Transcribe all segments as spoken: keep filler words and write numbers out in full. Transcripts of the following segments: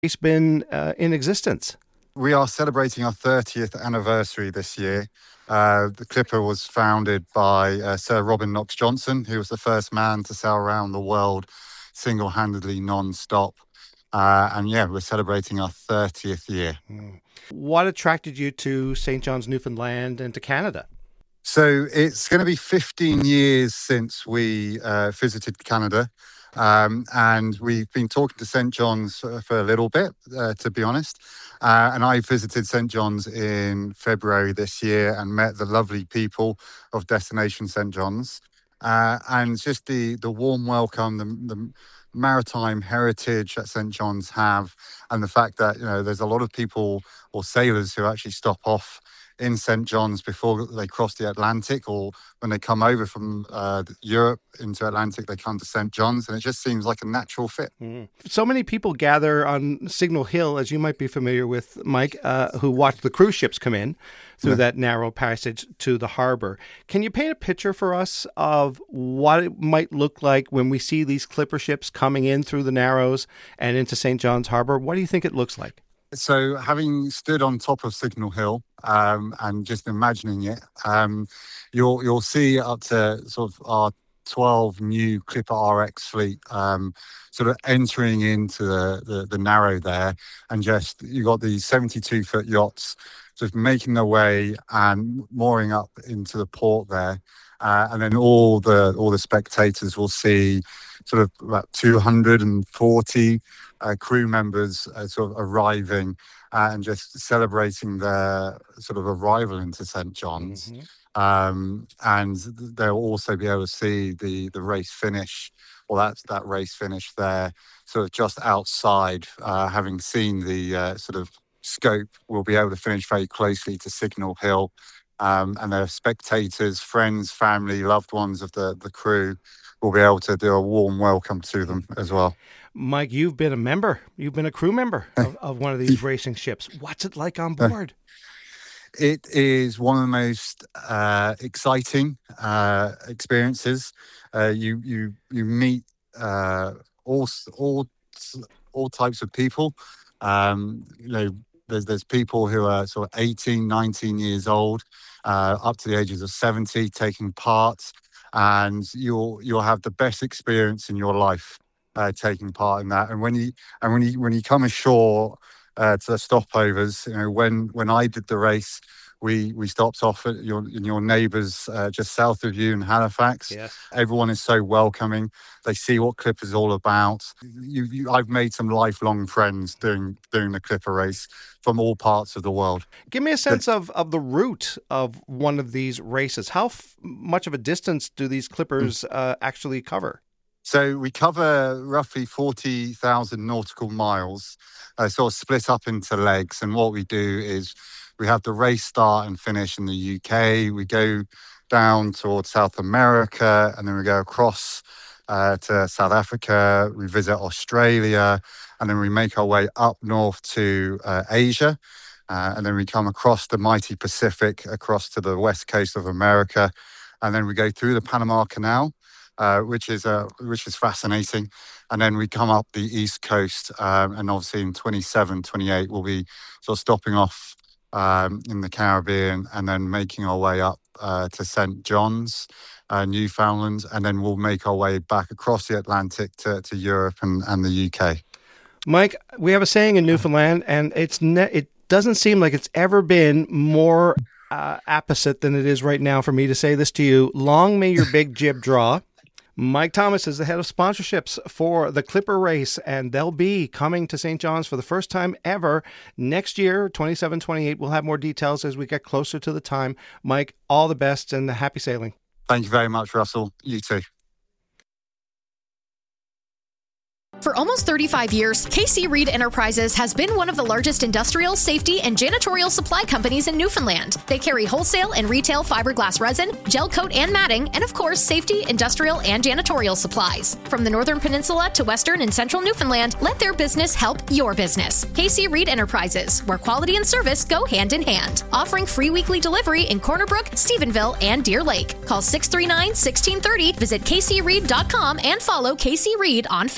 race been uh, in existence? We are celebrating our thirtieth anniversary this year. Uh, the Clipper was founded by uh, Sir Robin Knox-Johnson, who was the first man to sail around the world single-handedly, non-stop. Uh, and yeah, we're celebrating our thirtieth year. Mm. What attracted you to Saint John's, Newfoundland, and to Canada? So it's going to be fifteen years since we uh, visited Canada. Um, and we've been talking to Saint John's for, for a little bit, uh, to be honest. Uh, and I visited Saint John's in February this year and met the lovely people of Destination Saint John's. Uh, and just the, the warm welcome, the, the maritime heritage that Saint John's have, and the fact that, you know, there's a lot of people or sailors who actually stop off in Saint John's before they cross the Atlantic, or when they come over from uh, Europe into Atlantic, they come to Saint John's, and it just seems like a natural fit. Mm. So many people gather on Signal Hill, as you might be familiar with, Mike, uh, who watch the cruise ships come in through yeah. that narrow passage to the harbor. Can you paint a picture for us of what it might look like when we see these clipper ships coming in through the Narrows and into Saint John's Harbor? What do you think it looks like? So having stood on top of Signal Hill um, and just imagining it, um, you'll you'll see up to sort of our twelve new Clipper R X fleet um, sort of entering into the, the, the Narrow there, and just you've got these seventy-two foot yachts just making their way and mooring up into the port there, uh, and then all the all the spectators will see sort of about two hundred forty Uh, crew members uh, sort of arriving uh, and just celebrating their sort of arrival into Saint John's. Mm-hmm. Um, and they'll also be able to see the, the race finish, or that's that race finish there, sort of just outside, uh, having seen the uh, sort of scope, we'll be able to finish very closely to Signal Hill. Um, and their spectators, friends, family, loved ones of the, the crew will be able to do a warm welcome to them as well. Mike, you've been a member, you've been a crew member of, of one of these racing ships. What's it like on board? It is one of the most uh, exciting uh, experiences. Uh, you you you meet uh, all all all types of people. Um, you know, there's there's people who are sort of eighteen, nineteen years old, uh, up to the ages of seventy, taking part, and you'll you'll have the best experience in your life uh, taking part in that. And when you and when you when you come ashore uh, to the stopovers, you know, when when I did the race, we we stopped off at your in your neighbours uh, just south of you in Halifax. Yes. Everyone is so welcoming. They see what Clipper is all about. You, you, I've made some lifelong friends doing doing the Clipper race from all parts of the world. Give me a sense the, of, of the route of one of these races. How f- much of a distance do these Clippers uh, actually cover? So we cover roughly forty thousand nautical miles, uh, sort of split up into legs. And what we do is we have the race start and finish in the U K. We go down towards South America, and then we go across uh, to South Africa. We visit Australia, and then we make our way up north to uh, Asia. Uh, and then we come across the mighty Pacific, across to the west coast of America. And then we go through the Panama Canal, uh, which is uh, which is fascinating. And then we come up the east coast. Um, and obviously in twenty-seven, twenty-eight, we'll be sort of stopping off um, in the Caribbean and then making our way up uh, to Saint John's, uh, Newfoundland. And then we'll make our way back across the Atlantic to, to Europe and, and the U K. Mike, we have a saying in Newfoundland, and it's ne- it doesn't seem like it's ever been more uh, apposite than it is right now for me to say this to you. Long may your big jib draw. Mike Thomas is the head of sponsorships for the Clipper race, and they'll be coming to Saint John's for the first time ever next year, twenty-seven twenty-eight. We'll have more details as we get closer to the time. Mike, all the best and happy sailing. Thank you very much, Russell. You too. For almost thirty-five years, K C Reed Enterprises has been one of the largest industrial, safety, and janitorial supply companies in Newfoundland. They carry wholesale and retail fiberglass resin, gel coat and matting, and of course, safety, industrial, and janitorial supplies. From the Northern Peninsula to Western and Central Newfoundland, let their business help your business. K C Reed Enterprises, where quality and service go hand in hand. Offering free weekly delivery in Corner Brook, Stephenville, and Deer Lake. Call six three nine, one six three zero, visit k c reed dot com, and follow K C Reed on Facebook.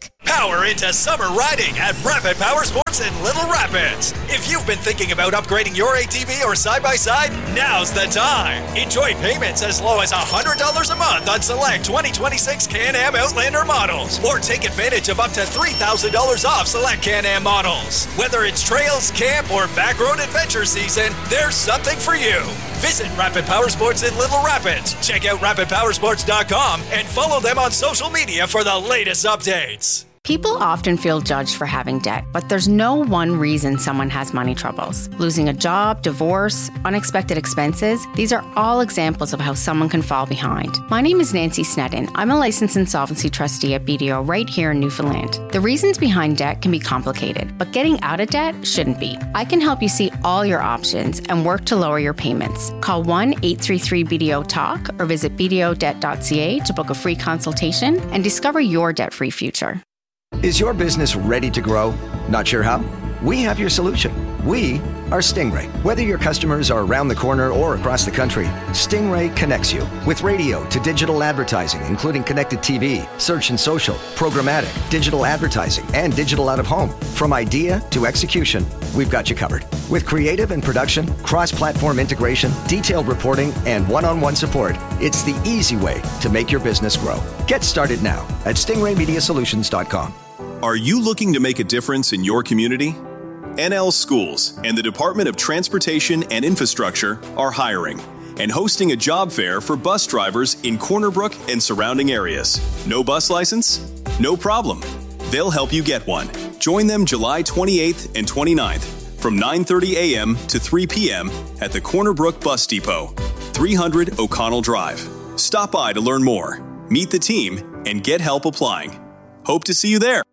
Park. Power into summer riding at Rapid Power Sports in Little Rapids. If you've been thinking about upgrading your A T V or side-by-side, now's the time. Enjoy payments as low as one hundred dollars a month on select twenty twenty-six Can-Am Outlander models, or take advantage of up to three thousand dollars off select Can-Am models. Whether it's trails, camp, or back road adventure season, there's something for you. Visit Rapid Power Sports in Little Rapids. Check out rapid power sports dot com and follow them on social media for the latest updates. People often feel judged for having debt, but there's no one reason someone has money troubles. Losing a job, divorce, unexpected expenses, these are all examples of how someone can fall behind. My name is Nancy Sneddon. I'm a licensed insolvency trustee at B D O right here in Newfoundland. The reasons behind debt can be complicated, but getting out of debt shouldn't be. I can help you see all your options and work to lower your payments. Call one eight three three B D O talk or visit b d o debt dot c a to book a free consultation and discover your debt-free future. Is your business ready to grow? Not sure how? We have your solution. We are Stingray. Whether your customers are around the corner or across the country, Stingray connects you with radio to digital advertising, including connected T V, search and social, programmatic, digital advertising, and digital out-of-home. From idea to execution, we've got you covered. With creative and production, cross-platform integration, detailed reporting, and one-on-one support, it's the easy way to make your business grow. Get started now at stingray media solutions dot com. Are you looking to make a difference in your community? N L Schools and the Department of Transportation and Infrastructure are hiring and hosting a job fair for bus drivers in Corner Brook and surrounding areas. No bus license? No problem. They'll help you get one. Join them July twenty-eighth and twenty-ninth from nine thirty a.m. to three p.m. at the Corner Brook Bus Depot, three hundred O'Connell Drive. Stop by to learn more, meet the team, and get help applying. Hope to see you there.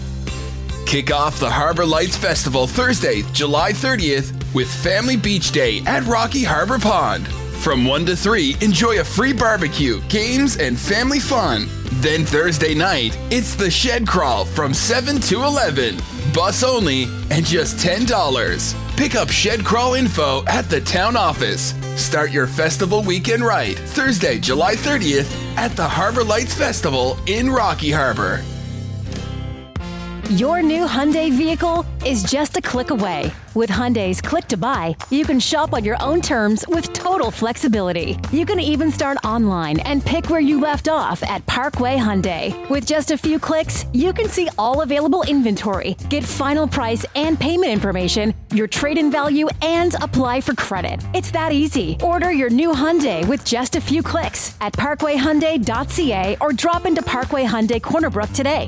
Kick off the Harbor Lights Festival Thursday, July thirtieth with Family Beach Day at Rocky Harbor Pond. From one to three, enjoy a free barbecue, games, and family fun. Then Thursday night, it's the Shed Crawl from seven to eleven. Bus only and just ten dollars. Pick up Shed Crawl info at the town office. Start your festival weekend right. Thursday, July thirtieth at the Harbor Lights Festival in Rocky Harbor. Your new Hyundai vehicle is just a click away. With Hyundai's Click to Buy, you can shop on your own terms with total flexibility. You can even start online and pick where you left off at Parkway Hyundai. With just a few clicks, you can see all available inventory, get final price and payment information, your trade-in value, and apply for credit. It's that easy. Order your new Hyundai with just a few clicks at parkway hyundai dot c a or drop into Parkway Hyundai Corner Brook today.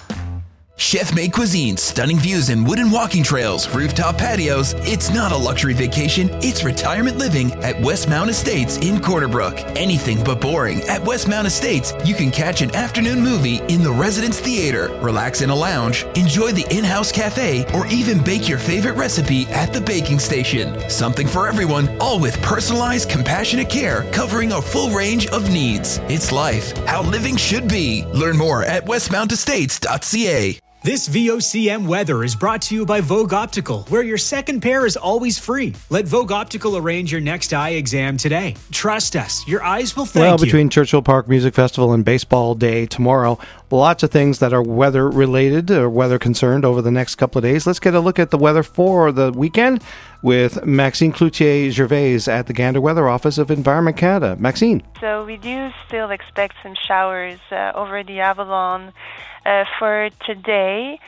Chef-made cuisine, stunning views and wooden walking trails, rooftop patios. It's not a luxury vacation, it's retirement living at Westmount Estates in Corner Brook. Anything but boring. At Westmount Estates, you can catch an afternoon movie in the Residence Theater, relax in a lounge, enjoy the in-house cafe, or even bake your favorite recipe at the baking station. Something for everyone, all with personalized, compassionate care covering a full range of needs. It's life, how living should be. Learn more at westmount estates dot c a. This V O C M weather is brought to you by Vogue Optical, where your second pair is always free. Let Vogue Optical arrange your next eye exam today. Trust us, your eyes will thank well, you. Well, between Churchill Park Music Festival and Baseball Day tomorrow, lots of things that are weather-related or weather-concerned over the next couple of days. Let's get a look at the weather for the weekend with Maxine Cloutier-Gervais at the Gander Weather Office of Environment Canada. Maxine. So we do still expect some showers uh, over the Avalon uh, for today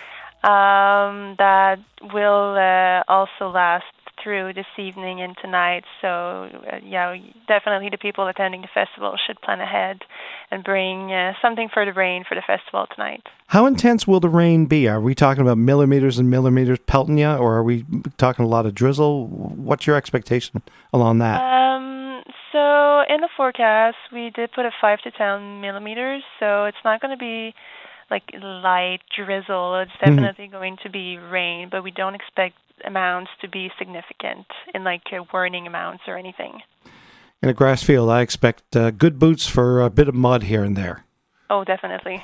um, that will uh, also last through this evening and tonight. So, uh, yeah, definitely the people attending the festival should plan ahead and bring uh, something for the rain for the festival tonight. How intense will the rain be? Are we talking about millimeters and millimeters pelting you, or are we talking a lot of drizzle? What's your expectation along that? Um, so in the forecast, we did put a five to ten millimeters, so it's not going to be like light drizzle. It's definitely mm-hmm. going to be rain, but we don't expect amounts to be significant in like uh, warning amounts or anything. In a grass field, I expect uh, good boots for a bit of mud here and there. Oh, definitely.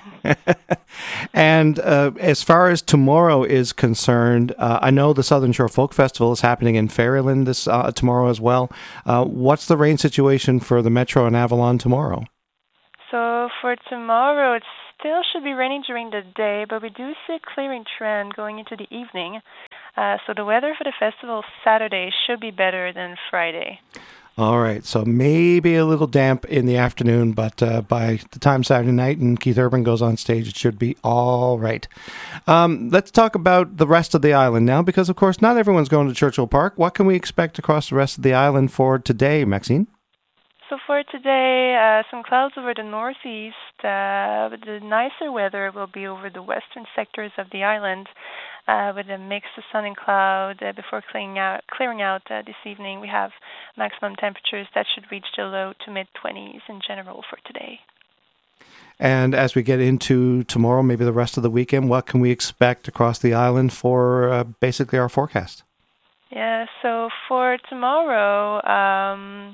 And uh, as far as tomorrow is concerned, uh, I know the Southern Shore Folk Festival is happening in Ferryland this uh, tomorrow as well. Uh, what's the rain situation for the Metro and Avalon tomorrow? So for tomorrow, it still should be raining during the day, but we do see a clearing trend going into the evening. Uh, so the weather for the festival Saturday should be better than Friday. All right, so maybe a little damp in the afternoon, but uh, by the time Saturday night and Keith Urban goes on stage, it should be all right. Um, let's talk about the rest of the island now, because, of course, not everyone's going to Churchill Park. What can we expect across the rest of the island for today, Maxine? So for today, uh, some clouds over the northeast, uh, but the nicer weather will be over the western sectors of the island, uh, with a mix of sun and cloud. Uh, before clearing out, clearing out uh, this evening, we have maximum temperatures that should reach the low to mid-twenties in general for today. And as we get into tomorrow, maybe the rest of the weekend, what can we expect across the island for uh, basically our forecast? Yeah, so for tomorrow, um,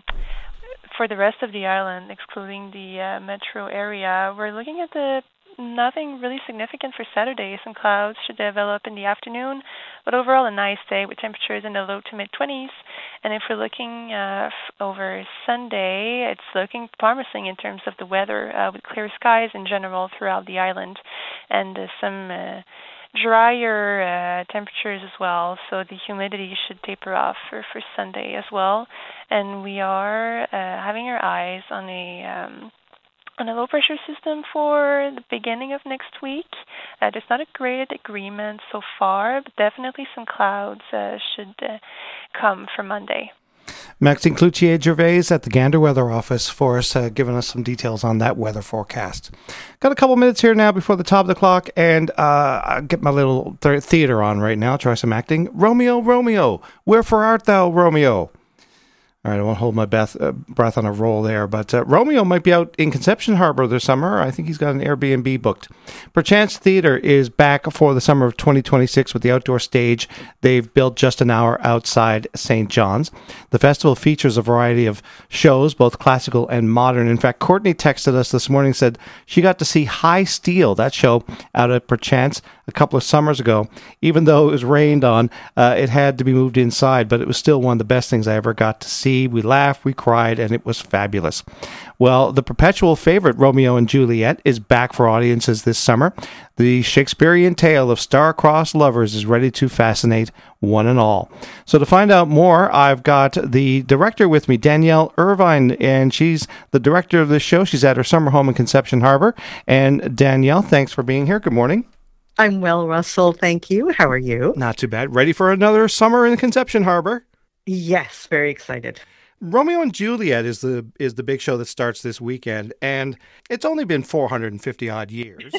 for the rest of the island, excluding the uh, metro area, we're looking at the nothing really significant for Saturday. Some clouds should develop in the afternoon, but overall a nice day with temperatures in the low to mid-twenties. And if we're looking uh, f- over Sunday, it's looking promising in terms of the weather, uh, with clear skies in general throughout the island, and uh, some uh, drier uh, temperatures as well. So the humidity should taper off for, for Sunday as well. And we are uh, having our eyes on a um, on a low-pressure system for the beginning of next week. Uh, there's not a great agreement so far, but definitely some clouds uh, should uh, come for Monday. Maxine Cloutier-Gervais at the Gander Weather Office for us, uh, giving us some details on that weather forecast. Got a couple minutes here now before the top of the clock, and uh, I'll get my little th- theater on right now, try some acting. Romeo, Romeo, wherefore art thou, Romeo? All right, I won't hold my breath, uh, breath on a roll there, but uh, Romeo might be out in Conception Harbor this summer. I think he's got an Airbnb booked. Perchance Theatre is back for the summer of twenty twenty-six with the outdoor stage they've built just an hour outside Saint John's. The festival features a variety of shows, both classical and modern. In fact, Courtney texted us this morning, said she got to see High Steel, that show, out at Perchance a couple of summers ago. Even though it was rained on, uh, it had to be moved inside, but it was still one of the best things I ever got to see. We laughed, we cried, and it was fabulous. Well, the perpetual favorite, Romeo and Juliet, is back for audiences this summer. The Shakespearean tale of star-crossed lovers is ready to fascinate one and all. So to find out more, I've got the director with me, Danielle Irvine, and she's the director of this show. She's at her summer home in Conception Harbor. And Danielle, thanks for being here. Good morning. I'm well, Russell. Thank you. How are you? Not too bad. Ready for another summer in Conception Harbor? Yes, very excited. Romeo and Juliet is the is the big show that starts this weekend, and it's only been four hundred fifty odd years.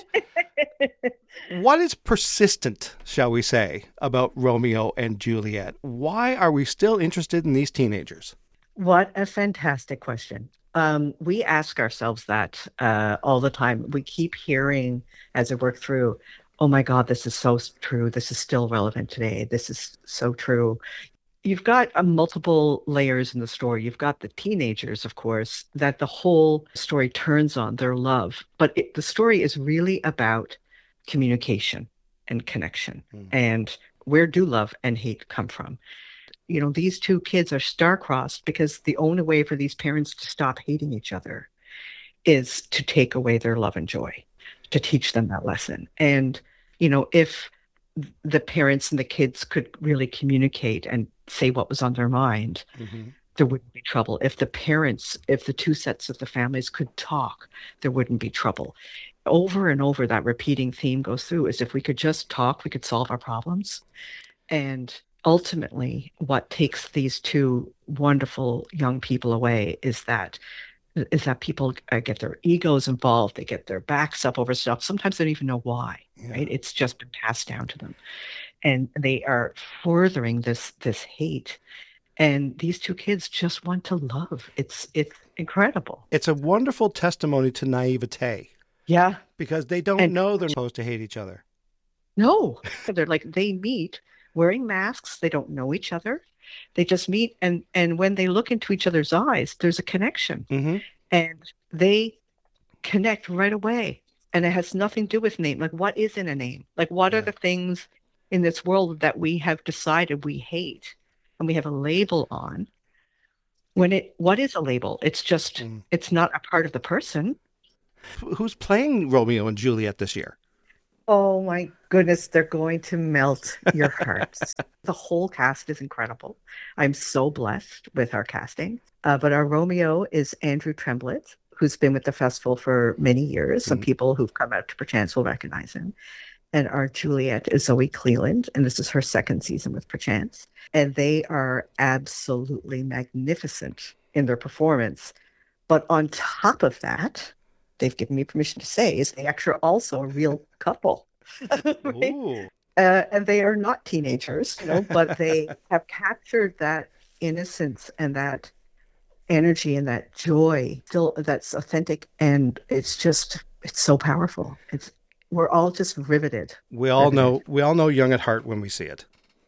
What is persistent, shall we say, about Romeo and Juliet? Why are we still interested in these teenagers? What a fantastic question. Um, we ask ourselves that uh, all the time. We keep hearing as I work through, oh my God, this is so true. This is still relevant today. This is so true. You've got uh, multiple layers in the story. You've got the teenagers, of course, that the whole story turns on, their love. But it, the story is really about communication and connection. Mm. And where do love and hate come from? You know, these two kids are star-crossed because the only way for these parents to stop hating each other is to take away their love and joy, to teach them that lesson. And, you know, if the parents and the kids could really communicate and say what was on their mind, mm-hmm. there wouldn't be trouble. If the parents, if the two sets of the families could talk, there wouldn't be trouble. Over and over, that repeating theme goes through is if we could just talk, we could solve our problems. And ultimately, what takes these two wonderful young people away is that is that people uh, get their egos involved. They get their backs up over stuff. Sometimes they don't even know why, yeah. right? It's just been passed down to them. And they are furthering this this hate. And these two kids just want to love. It's it's incredible. It's a wonderful testimony to naivete. Yeah. Because they don't and, know they're supposed to hate each other. No. They're like, they meet wearing masks. They don't know each other. They just meet, and, and when they look into each other's eyes, there's a connection. Mm-hmm. And they connect right away. And it has nothing to do with name. Like, what is in a name? Like, what yeah. are the things in this world that we have decided we hate and we have a label on? When it, what is a label? It's just, mm. it's not a part of the person. Who's playing Romeo and Juliet this year? Oh my goodness, they're going to melt your hearts. The whole cast is incredible. I'm so blessed with our casting. Uh, but our Romeo is Andrew Tremblett, who's been with the festival for many years. Some mm-hmm. people who've come out to Perchance will recognize him. And our Juliet is Zoe Cleland, and this is her second season with Perchance. And they are absolutely magnificent in their performance. But on top of that, they've given me permission to say, is they actually are also a real couple. Right? uh, and they are not teenagers, you know, but they have captured that innocence and that energy and that joy still that's authentic. And it's just, it's so powerful. It's We're all just riveted. We all riveted. know, we all know Young at Heart when we see it.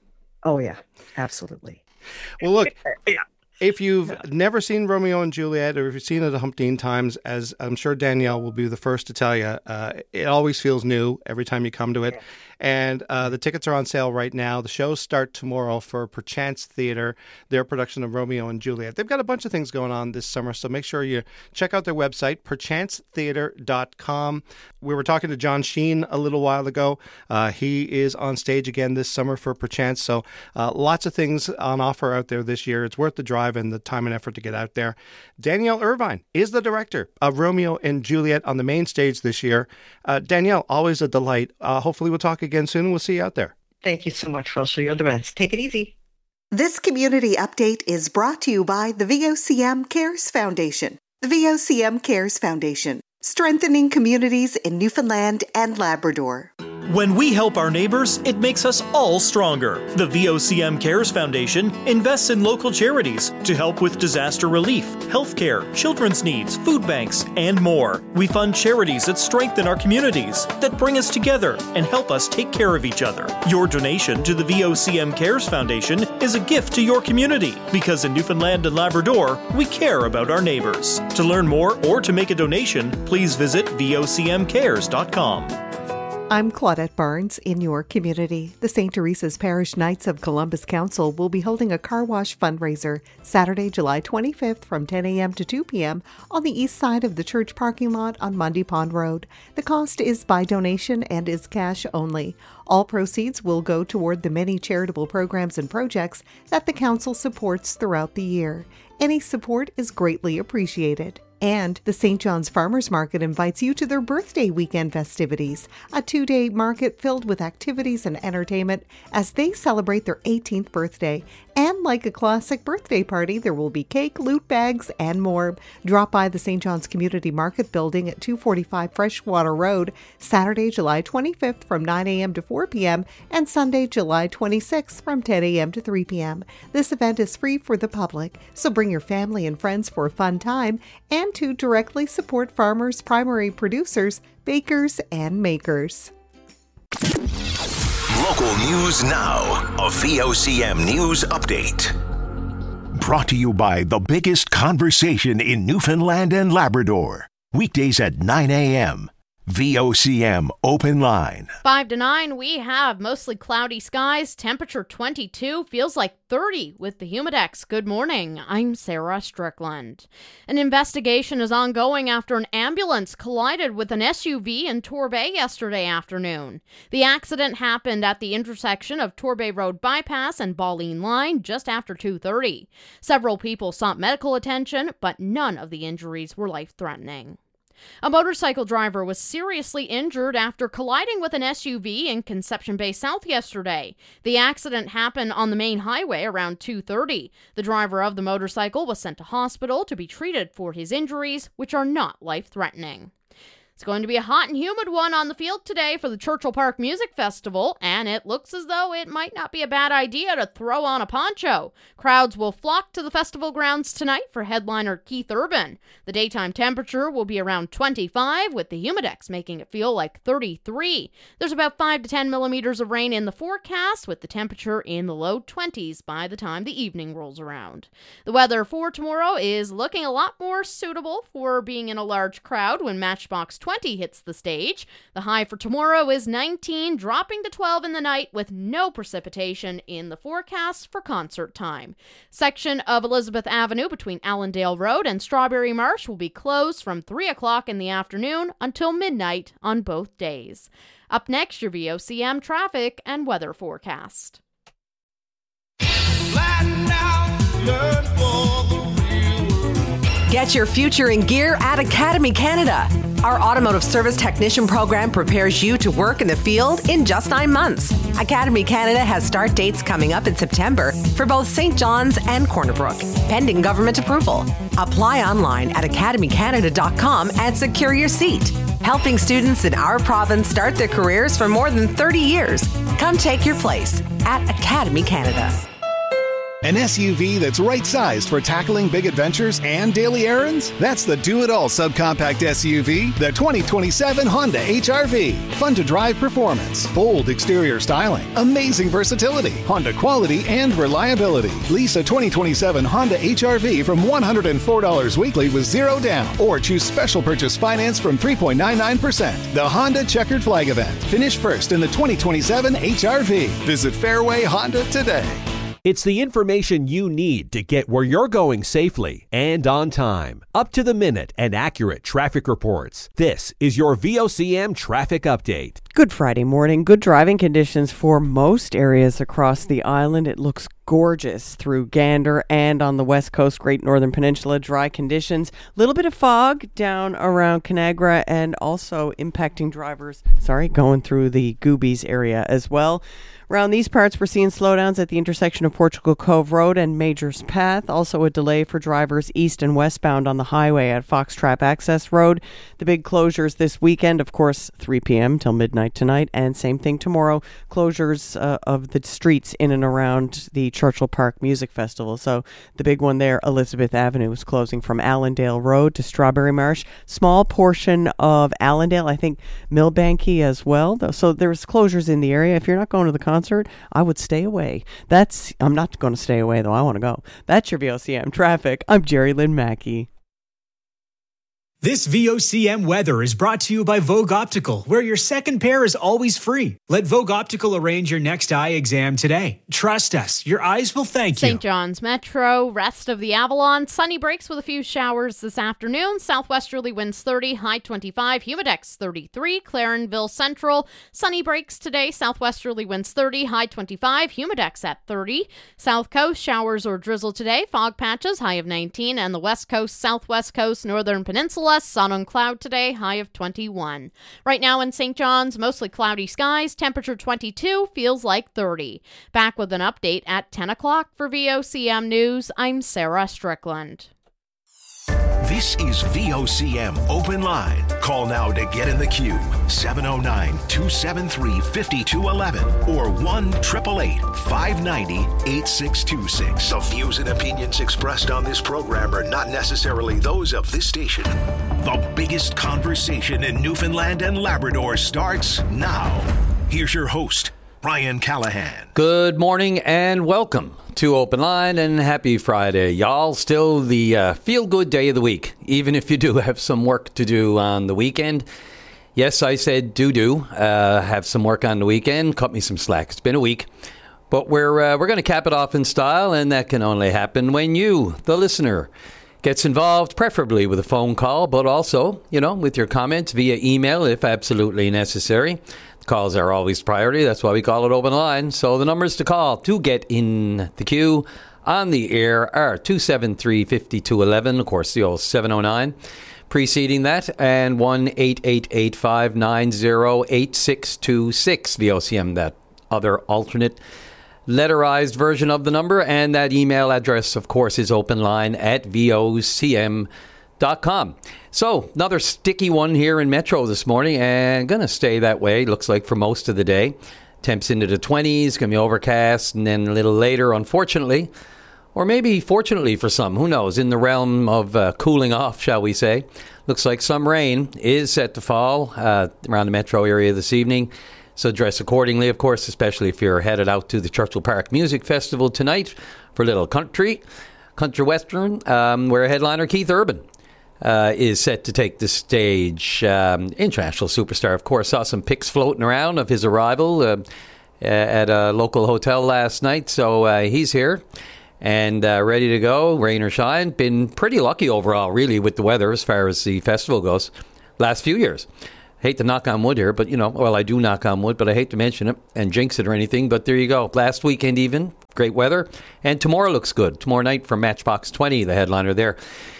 Oh yeah, absolutely. Well, look, yeah. If you've yeah. never seen Romeo and Juliet, or if you've seen it a humpteen times, as I'm sure Danielle will be the first to tell you, uh, it always feels new every time you come to it. Yeah. And uh, the tickets are on sale right now. The shows start tomorrow for Perchance Theatre, their production of Romeo and Juliet. They've got a bunch of things going on this summer, so make sure you check out their website, perchance theatre dot com. We were talking to John Sheen a little while ago. Uh, he is on stage again this summer for Perchance, so uh, lots of things on offer out there this year. It's worth the drive and the time and effort to get out there. Danielle Irvine is the director of Romeo and Juliet on the main stage this year. Uh, Danielle, always a delight. Uh, hopefully we'll talk again soon and we'll see you out there. Thank you so much, Russell. You're the best. Take it easy. This community update is brought to you by the V O C M Cares Foundation. The V O C M Cares Foundation, strengthening communities in Newfoundland and Labrador. When we help our neighbors, it makes us all stronger. The V O C M Cares Foundation invests in local charities to help with disaster relief, healthcare, children's needs, food banks, and more. We fund charities that strengthen our communities, that bring us together and help us take care of each other. Your donation to the V O C M Cares Foundation is a gift to your community, because in Newfoundland and Labrador, we care about our neighbors. To learn more or to make a donation, please visit V O C M cares dot com. I'm Claudette Barnes in your community. The Saint Teresa's Parish Knights of Columbus Council will be holding a car wash fundraiser Saturday, July twenty-fifth from ten a.m. to two p.m. on the east side of the church parking lot on Mundy Pond Road. The cost is by donation and is cash only. All proceeds will go toward the many charitable programs and projects that the council supports throughout the year. Any support is greatly appreciated. And the Saint John's Farmers Market invites you to their birthday weekend festivities, a two-day market filled with activities and entertainment as they celebrate their eighteenth birthday. And like a classic birthday party, there will be cake, loot bags, and more. Drop by the Saint John's Community Market building at two forty-five Freshwater Road, Saturday, July twenty-fifth from nine a.m. to four p.m. and Sunday, July twenty-sixth from ten a.m. to three p.m. This event is free for the public, so bring your family and friends for a fun time and to directly support farmers, primary producers, bakers, and makers. Local news now. A V O C M News Update. Brought to you by the biggest conversation in Newfoundland and Labrador. Weekdays at nine a.m. V O C M Open Line. five to nine, we have mostly cloudy skies, temperature twenty-two, feels like thirty with the Humidex. Good morning, I'm Sarah Strickland. An investigation is ongoing after an ambulance collided with an S U V in Torbay yesterday afternoon. The accident happened at the intersection of Torbay Road Bypass and Balleen Line just after two thirty. Several people sought medical attention, but none of the injuries were life-threatening. A motorcycle driver was seriously injured after colliding with an S U V in Conception Bay South yesterday. The accident happened on the main highway around two thirty. The driver of the motorcycle was sent to hospital to be treated for his injuries, which are not life-threatening. It's going to be a hot and humid one on the field today for the Churchill Park Music Festival, and it looks as though it might not be a bad idea to throw on a poncho. Crowds will flock to the festival grounds tonight for headliner Keith Urban. The daytime temperature will be around twenty-five, with the Humidex making it feel like thirty-three. There's about five to ten millimeters of rain in the forecast, with the temperature in the low twenties by the time the evening rolls around. The weather for tomorrow is looking a lot more suitable for being in a large crowd when Matchbox twenty hits the stage. The high for tomorrow is nineteen, dropping to twelve in the night with no precipitation in the forecast for concert time. Section of Elizabeth Avenue between Allendale Road and Strawberry Marsh will be closed from three o'clock in the afternoon until midnight on both days. Up next, your V O C M traffic and weather forecast. Get your future in gear at Academy Canada. Our automotive service technician program prepares you to work in the field in just nine months. Academy Canada has start dates coming up in September for both Saint John's and Corner Brook, pending government approval. Apply online at academy canada dot com and secure your seat. Helping students in our province start their careers for more than thirty years. Come take your place at Academy Canada. An S U V that's right-sized for tackling big adventures and daily errands? That's the do-it-all subcompact S U V, the twenty twenty-seven Honda H R V. Fun-to-drive performance, bold exterior styling, amazing versatility, Honda quality and reliability. Lease a twenty twenty-seven Honda H R V from one hundred four dollars weekly with zero down, or choose special purchase finance from three point nine nine percent. The Honda Checkered Flag Event. Finish first in the twenty twenty-seven H R V. Visit Fairway Honda today. It's the information you need to get where you're going safely and on time. Up to the minute and accurate traffic reports. This is your V O C M traffic update. Good Friday morning. Good driving conditions for most areas across the island. It looks gorgeous through Gander and on the west coast, Great Northern Peninsula. Dry conditions. A little bit of fog down around Conagra and also impacting drivers, sorry, going through the Goobies area as well. Around these parts, we're seeing slowdowns at the intersection of Portugal Cove Road and Major's Path. Also a delay for drivers east and westbound on the highway at Foxtrap Access Road. The big closures this weekend, of course, three p.m. till midnight tonight. And same thing tomorrow, closures uh, of the streets in and around the Churchill Park Music Festival. So the big one there, Elizabeth Avenue, is closing from Allendale Road to Strawberry Marsh. Small portion of Allendale, I think Milbanke as well. So there's closures in the area. If you're not going to the concert, Concert, I would stay away. That's I'm not going to stay away, though. I want to go. That's your V O C M traffic. I'm Jerry Lynn Mackey. This V O C M weather is brought to you by Vogue Optical, where your second pair is always free. Let Vogue Optical arrange your next eye exam today. Trust us, your eyes will thank you. Saint John's Metro, rest of the Avalon, sunny breaks with a few showers this afternoon. Southwesterly winds thirty, high twenty-five, humidex thirty-three. Clarenville Central, sunny breaks today. Southwesterly winds thirty, high twenty-five, humidex at thirty. South Coast, showers or drizzle today. Fog patches, high of nineteen. And the West Coast, Southwest Coast, Northern Peninsula, sun on cloud today, high of twenty-one. Right now in Saint John's, mostly cloudy skies, temperature twenty-two, feels like thirty. Back with an update at ten o'clock for V O C M News. I'm Sarah Strickland. This is V O C M Open Line. Call now to get in the queue. seven oh nine, two seven three, five two one one or one eight eight eight, five nine zero, eight six two six. The views and opinions expressed on this program are not necessarily those of this station. The biggest conversation in Newfoundland and Labrador starts now. Here's your host, Brian Callahan. Good morning and welcome to Open Line, and happy Friday, y'all. Still the uh, feel-good day of the week, even if you do have some work to do on the weekend. Yes, I said do-do, uh, have some work on the weekend. Cut me some slack. It's been a week. But we're, uh, we're going to cap it off in style, and that can only happen when you, the listener, gets involved, preferably with a phone call, but also, you know, with your comments via email if absolutely necessary. Calls are always priority. That's why we call it Open Line. So the numbers to call to get in the queue on the air are two seven three, five two one one, of course, the old seven oh nine. Preceding that, and one eight eight eight, five nine zero, eight six two six. V O C M, that other alternate letterized version of the number. And that email address, of course, is openline at V O C M dot com. So, another sticky one here in Metro this morning, and going to stay that way, looks like, for most of the day. Temps into the twenties, going to be overcast, and then a little later, unfortunately, or maybe fortunately for some, who knows, in the realm of uh, cooling off, shall we say. Looks like some rain is set to fall uh, around the Metro area this evening. So dress accordingly, of course, especially if you're headed out to the Churchill Park Music Festival tonight for a little country, country western, um, where headliner Keith Urban uh, is set to take the stage. Um, international superstar, of course, saw some pics floating around of his arrival uh, at a local hotel last night. So uh, he's here and uh, ready to go, rain or shine. Been pretty lucky overall, really, with the weather as far as the festival goes last few years. Hate to knock on wood here, but, you know, well, I do knock on wood, but I hate to mention it and jinx it or anything. But there you go. Last weekend even, great weather. And tomorrow looks good. Tomorrow night from Matchbox twenty, the headliner there.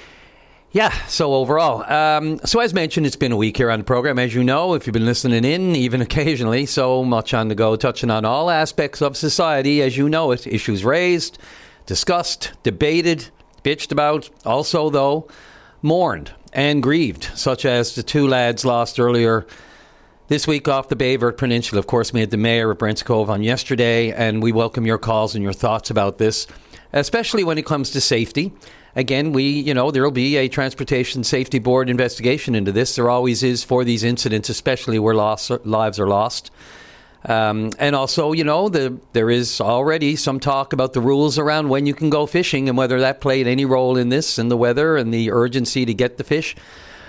Yeah, so overall. Um, so as mentioned, it's been a week here on the program. As you know, if you've been listening in, even occasionally, so much on the go, touching on all aspects of society as you know it. Issues raised, discussed, debated, bitched about. Also, though, mourned and grieved, such as the two lads lost earlier this week off the Bay Verte Peninsula. Of course, we had the mayor of Brents Cove on yesterday, and we welcome your calls and your thoughts about this, especially when it comes to safety. Again, we, you know, there will be a Transportation Safety Board investigation into this. There always is for these incidents, especially where lost, lives are lost. Um, and also, you know, the, there is already some talk about the rules around when you can go fishing and whether that played any role in this and the weather and the urgency to get the fish.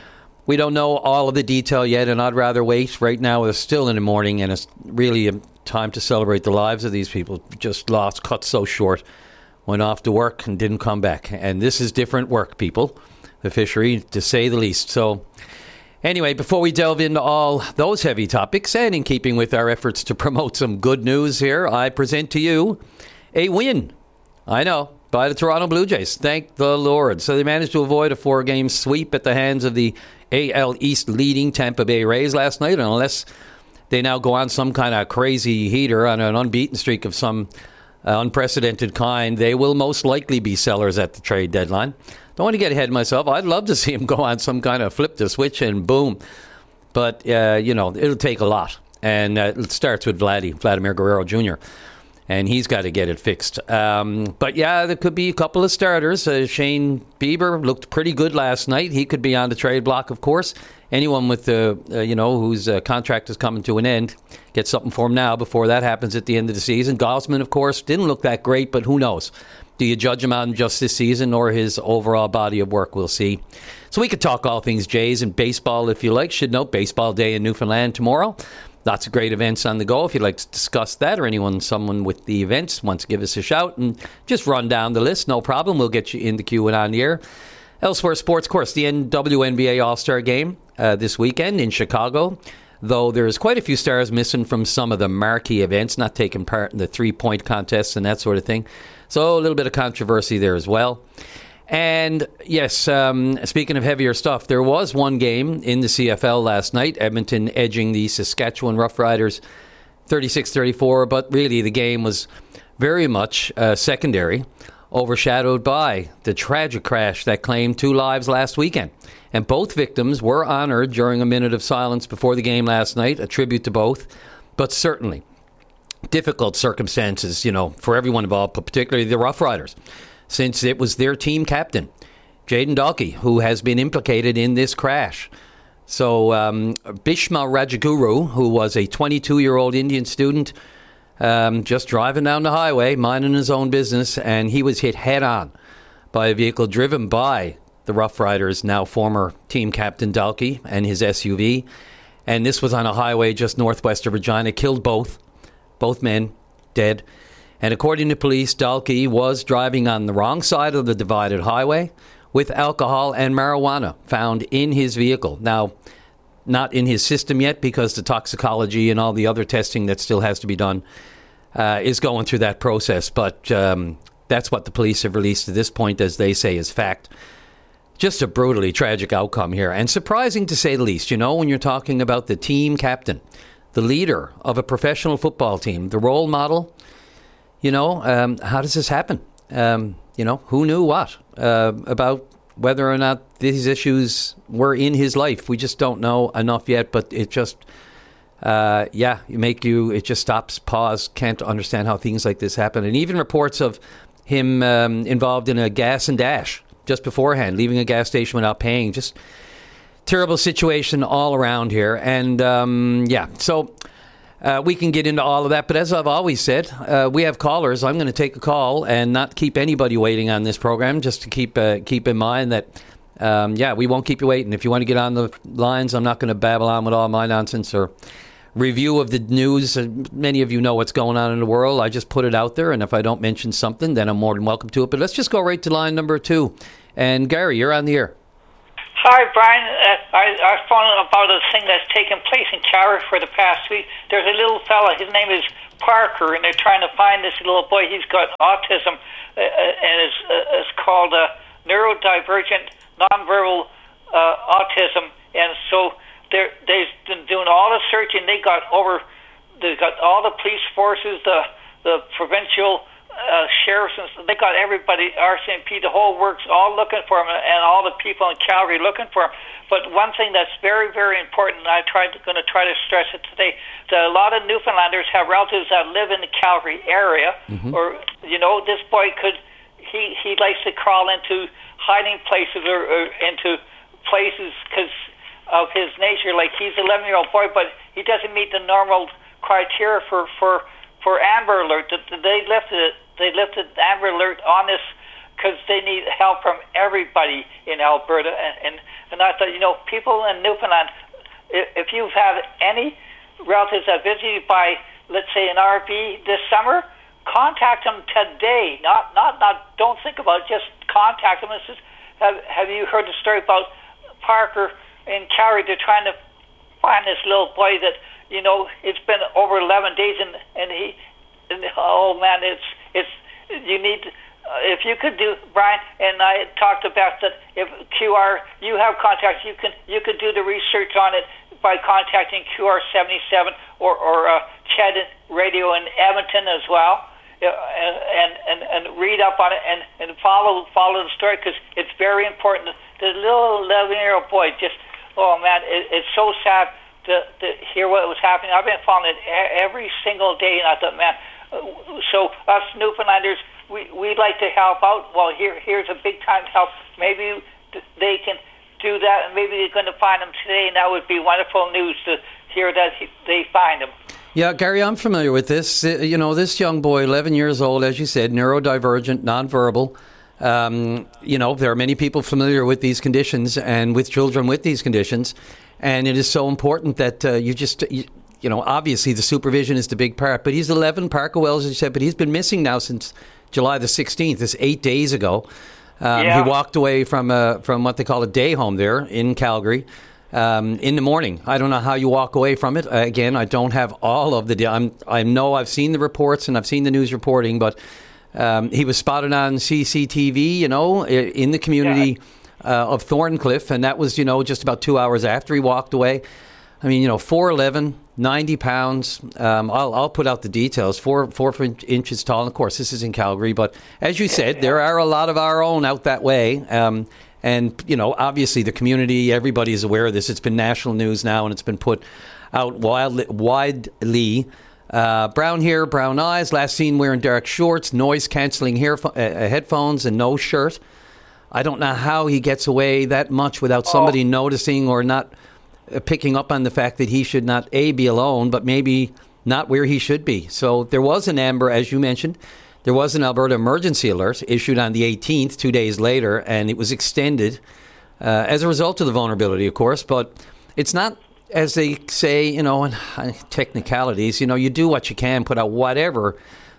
We don't know all of the detail yet, and I'd rather wait. Right now, it's still in the morning, and it's really a time to celebrate the lives of these people. Just lost, cut so short, went off to work and didn't come back. And this is different work, people, the fishery, to say the least. So anyway, before we delve into all those heavy topics, and in keeping with our efforts to promote some good news here, I present to you a win. I know, by the Toronto Blue Jays. Thank the Lord. So they managed to avoid a four-game sweep at the hands of the A L East leading Tampa Bay Rays last night, and unless they now go on some kind of crazy heater on an unbeaten streak of some uh, unprecedented kind, they will most likely be sellers at the trade deadline. Don't want to get ahead of myself. I'd love to see him go on some kind of flip the switch and boom. But, uh, you know, it'll take a lot. And uh, it starts with Vladdy, Vladimir Guerrero Junior And he's got to get it fixed. Um, but, yeah, there could be a couple of starters. Uh, Shane Bieber looked pretty good last night. He could be on the trade block, of course. Anyone with, uh, uh, you know, whose uh, contract is coming to an end, get something for him now before that happens at the end of the season. Gausman, of course, didn't look that great, but who knows? Do you judge him on just this season or his overall body of work? We'll see. So we could talk all things Jays and baseball if you like. Should note, Baseball Day in Newfoundland tomorrow. Lots of great events on the go. If you'd like to discuss that or anyone, someone with the events wants to give us a shout and just run down the list, no problem. We'll get you in the queue and on the air. Elsewhere, sports, of course, the W N B A All-Star Game uh, this weekend in Chicago. Though there's quite a few stars missing from some of the marquee events, not taking part in the three-point contests and that sort of thing. So a little bit of controversy there as well. And yes, um, speaking of heavier stuff, there was one game in the C F L last night, Edmonton edging the Saskatchewan Roughriders thirty-six thirty-four, but really the game was very much uh, secondary, overshadowed by the tragic crash that claimed two lives last weekend. And both victims were honored during a minute of silence before the game last night, a tribute to both. But certainly, difficult circumstances, you know, for everyone involved, but particularly the Roughriders, since it was their team captain, Jaden Dalkey, who has been implicated in this crash. So um, Bhishma Rajaguru, who was a twenty-two-year-old Indian student, um, just driving down the highway, minding his own business, and he was hit head-on by a vehicle driven by the Roughriders, now former team captain Dalkey, and his S U V. And this was on a highway just northwest of Regina. Killed both, both men, dead. And according to police, Dalkey was driving on the wrong side of the divided highway with alcohol and marijuana found in his vehicle. Now, not in his system yet because the toxicology and all the other testing that still has to be done uh, is going through that process. But um, that's what the police have released at this point, as they say, is fact. Just a brutally tragic outcome here, and surprising to say the least. You know, when you're talking about the team captain, the leader of a professional football team, the role model, you know, um, how does this happen? Um, you know, who knew what uh, about whether or not these issues were in his life? We just don't know enough yet, but it just, uh, yeah, you make you, it just stops, pause, can't understand how things like this happen. And even reports of him um, involved in a gas and dash just beforehand, leaving a gas station without paying. Just terrible situation all around here. And, um, yeah, so uh, we can get into all of that. But as I've always said, uh, we have callers. I'm going to take a call and not keep anybody waiting on this program, just to keep uh, keep in mind that um, yeah, we won't keep you waiting. If you want to get on the lines, I'm not going to babble on with all my nonsense or review of the news. Uh, many of you know what's going on in the world. I just put it out there, and if I don't mention something, then I'm more than welcome to it. But let's just go right to line number two. And Gary, you're on the air. Hi, Brian. Uh, I, I was phoning about a thing that's taken place in Calgary for the past week. There's a little fella, his name is Parker, and they're trying to find this little boy. He's got autism, uh, and it's, uh, it's called uh, neurodivergent nonverbal uh, autism. And so they're, they've been doing all the searching. They got over, they got all the police forces, the the provincial uh, sheriffs, and they got everybody, R C M P, the whole works, all looking for him, and all the people in Calgary looking for him. But one thing that's very, very important, and I tried to, going to try to stress it today, that a lot of Newfoundlanders have relatives that live in the Calgary area, mm-hmm. or, you know, this boy could, he, he likes to crawl into hiding places or, or into places because of his nature. Like, he's an eleven-year-old boy, but he doesn't meet the normal criteria for, for, for Amber Alert. They lifted it. They lifted Amber Alert on this because they need help from everybody in Alberta. And, and, and I thought, you know, people in Newfoundland, if you've had any relatives that visited by, let's say, an R V this summer, contact them today. Not, not, not. Don't think about it. Just contact them. And says, have, have you heard the story about Parker in Calgary? They're trying to find this little boy that, you know, it's been over eleven days, and and he, and, oh man, it's it's you need. Uh, if you could do, Brian, and I talked about that. If Q R, you have contacts, you can you could do the research on it by contacting Q R seventy-seven or or uh, Ched Radio in Edmonton as well, uh, and and and read up on it and and follow follow the story, because it's very important. The little eleven-year-old boy, just oh man, it, it's so sad to, to hear what was happening. I've been following it every single day, and I thought, man. Uh, so us Newfoundlanders, we we like to help out. Well, here here's a big time help. Maybe they can do that, and maybe they're going to find them today, and that would be wonderful news to hear that he, they find them. Yeah, Gary, I'm familiar with this. Uh, you know, this young boy, eleven years old, as you said, neurodivergent, nonverbal. Um, you know, there are many people familiar with these conditions and with children with these conditions, and it is so important that uh, you just... You, You know, obviously the supervision is the big part, but he's eleven, Parker Wells, as you said, but he's been missing now since July the sixteenth. It's eight days ago. Um, yeah. He walked away from a, from what they call a day home there in Calgary um, in the morning. I don't know how you walk away from it. Uh, again, I don't have all of the... I'm, I know I've seen the reports and I've seen the news reporting, but um, he was spotted on C C T V, you know, in the community yeah. uh, of Thorncliffe, and that was, you know, just about two hours after he walked away. I mean, you know, four eleven, ninety pounds. Um, I'll, I'll put out the details. Four four inches tall. And of course, this is in Calgary. But as you said, there are a lot of our own out that way. Um, and, you know, obviously the community, everybody is aware of this. It's been national news now, and it's been put out wildly, widely. Uh, brown hair, brown eyes. Last seen wearing dark shorts, noise-canceling hair, uh, headphones, and no shirt. I don't know how he gets away that much without somebody oh. noticing or not... picking up on the fact that he should not, A, be alone, but maybe not where he should be. So there was an Amber, as you mentioned, there was an Alberta emergency alert issued on the eighteenth, two days later, and it was extended uh, as a result of the vulnerability, of course. But it's not, as they say, you know, in technicalities, you know, you do what you can, put out whatever,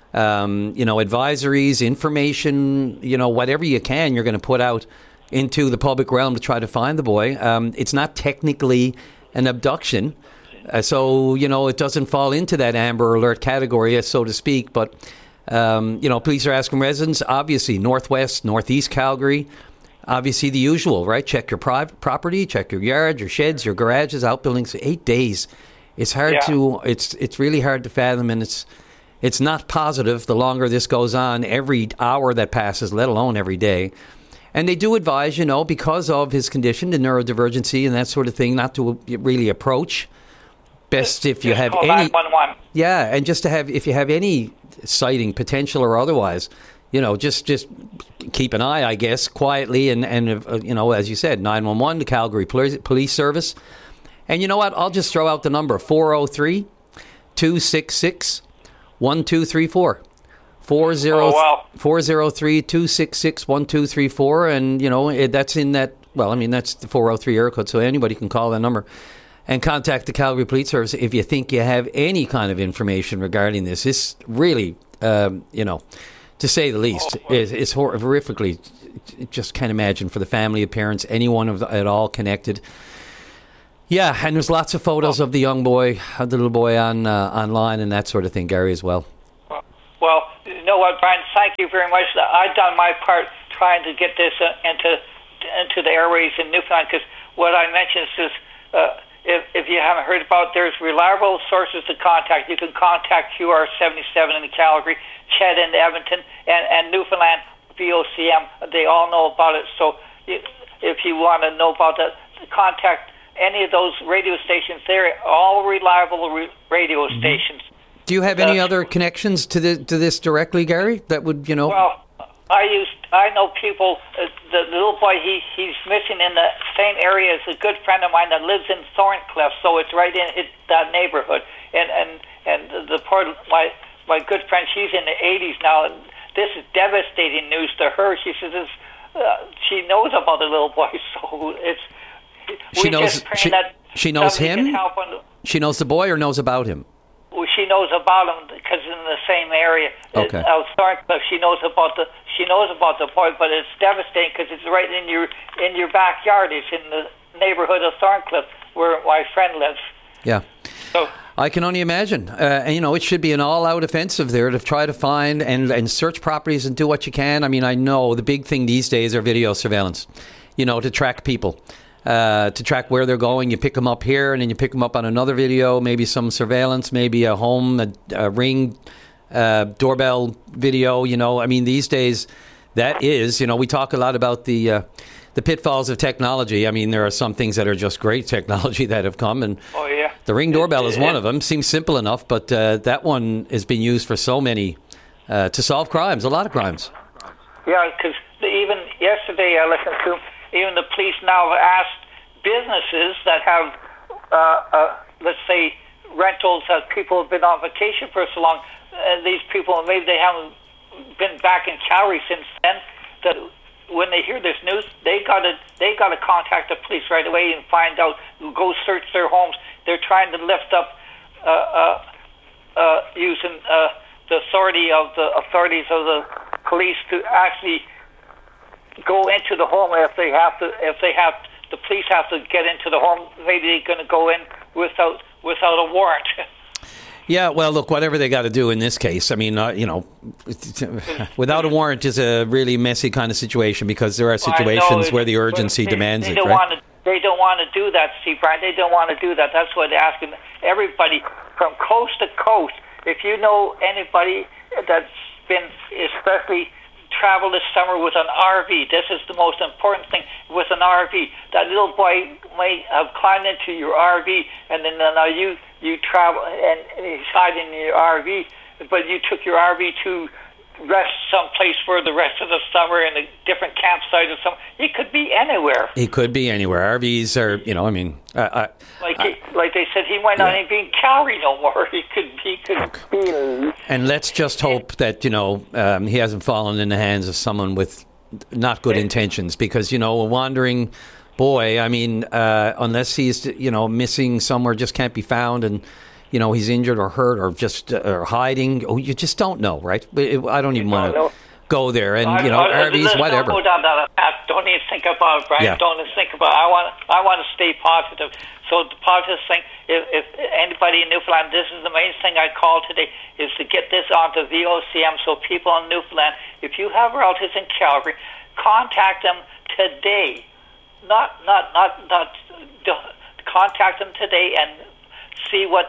um, you know, advisories, information, you know, whatever you can, you're going to put out into the public realm to try to find the boy. Um, it's not technically an abduction. Uh, so, you know, it doesn't fall into that Amber Alert category, so to speak. But, um, you know, police are asking residents, obviously, northwest, northeast Calgary, obviously the usual, right? Check your private property, check your yard, your sheds, your garages, outbuildings. Eight days. It's hard yeah. to, it's it's really hard to fathom, and it's it's not positive the longer this goes on, every hour that passes, let alone every day. And they do advise, you know, because of his condition, the neurodivergency and that sort of thing, not to really approach. Best if you have any... Yeah, and just to have, if you have any sighting, potential or otherwise, you know, just just keep an eye, I guess, quietly. And, and uh, you know, as you said, nine one one, the Calgary Police Service. And you know what? I'll just throw out the number, four oh three, two six six, one two three four. four oh three, two six six, one two three four, and, you know, that's in that well, I mean, that's the four oh three area code, so anybody can call that number and contact the Calgary Police Service if you think you have any kind of information regarding this. This really, um, you know, to say the least, is, is hor- horrifically, just can't imagine for the family, the parents, anyone of the, at all connected. Yeah, and there's lots of photos of the young boy, of the little boy on uh, online and that sort of thing, Gary, as well. Well, you know what, Brian, thank you very much. I've done my part trying to get this uh, into into the airways in Newfoundland, because what I mentioned is, uh, if, if you haven't heard about, there's reliable sources to contact. You can contact Q R seventy-seven in Calgary, Ched in Edmonton, and, and Newfoundland V O C M. They all know about it. So if you want to know about that, contact any of those radio stations. They're all reliable re- radio mm-hmm. stations. Do you have any uh, other connections to the, to this directly, Gary? That would, you know. Well, I used. I know people. Uh, the little boy, he he's missing in the same area as a good friend of mine that lives in Thorncliffe. So it's right in his, that neighborhood. And and and the, the poor my my good friend, she's in the eighties now. And this is devastating news to her. She says this, uh, she knows about the little boy. So it's. She knows. She, she knows him. She knows the boy, or knows about him. Well, she knows about him because in the same area. Okay. Out Thorncliffe, she knows about the she knows about the boy, but it's devastating because it's right in your in your backyard. It's in the neighborhood of Thorncliffe where my friend lives. Yeah. So I can only imagine. Uh, and, you know, it should be an all-out offensive there to try to find and, and search properties and do what you can. I mean, I know the big thing these days are video surveillance, you know, to track people. Uh, to track where they're going. You pick them up here, and then you pick them up on another video, maybe some surveillance, maybe a home, a, a Ring uh, doorbell video. You know, I mean, these days, that is, you know, we talk a lot about the uh, the pitfalls of technology. I mean, there are some things that are just great technology that have come, and oh, yeah. the Ring doorbell is one of them. Seems simple enough, but uh, that one has been used for so many, uh, to solve crimes, a lot of crimes. Yeah, because even yesterday I listened to even the police now have asked businesses that have, uh, uh, let's say, rentals that people have been on vacation for so long, and these people, maybe they haven't been back in Calgary since then, that when they hear this news, they gotta they gotta contact the police right away and find out, go search their homes. They're trying to lift up, uh, uh, uh, using uh, the authority of the authorities of the police to actually go into the home if they have to. If they have, the police have to get into the home. Maybe they're going to go in without without a warrant. Yeah, well, look, whatever they got to do in this case. I mean, uh, you know, without a warrant is a really messy kind of situation because there are situations where the urgency they, demands they it, don't right? Want to, they don't want to do that, Steve Brian. They don't want to do that. That's why they're asking everybody from coast to coast. If you know anybody that's been, especially travel this summer with an R V. This is the most important thing with an R V. That little boy may have climbed into your R V, and then now you you travel and, and he's hiding in your R V, but you took your R V to rest someplace for the rest of the summer in a different campsite or something. He could be anywhere. He could be anywhere. R Vs are, you know, I mean, uh, uh, like uh, he, like they said, he might not yeah. even be in Calgary no more. He could he could okay. be. And let's just hope that, you know, um, he hasn't fallen in the hands of someone with not good intentions, because, you know, a wandering boy, I mean, uh, unless he's, you know, missing somewhere, just can't be found, and you know, he's injured or hurt or just uh, or hiding. Oh, you just don't know, right? I don't even want to go there. And, I, you know, I, R Vs, don't whatever. Go down that path. Don't even think about it, Brian. Yeah. Don't even think about it. I want, I want to stay positive. So the positive thing, if, if anybody in Newfoundland, this is the main thing I call today, is to get this onto V O C M so people in Newfoundland, if you have relatives in Calgary, contact them today. Not, not, not, not, contact them today and see what,